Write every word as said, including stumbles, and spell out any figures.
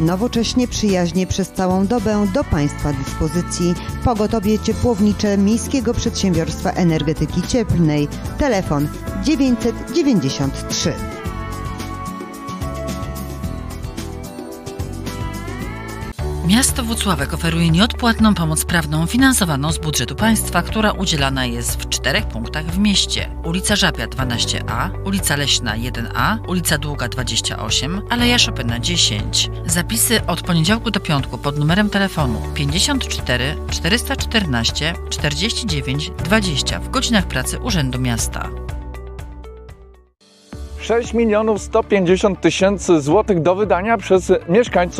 Nowocześnie, przyjaźnie przez całą dobę do Państwa dyspozycji. Pogotowie ciepłownicze Miejskiego Przedsiębiorstwa Energetyki Cieplnej. Telefon dziewięćset dziewięćdziesiąt trzy. Miasto Włocławek oferuje nieodpłatną pomoc prawną finansowaną z budżetu państwa, która udzielana jest w czterech punktach w mieście. Ulica Żabia dwanaście A, ulica Leśna jeden A, ulica Długa dwadzieścia osiem, Aleja Chopina dziesięć. Zapisy od poniedziałku do piątku pod numerem telefonu pięćdziesiąt cztery czterysta czternaście czterdzieści dziewięć dwadzieścia w godzinach pracy Urzędu Miasta. sześć milionów sto pięćdziesiąt tysięcy złotych do wydania przez mieszkańców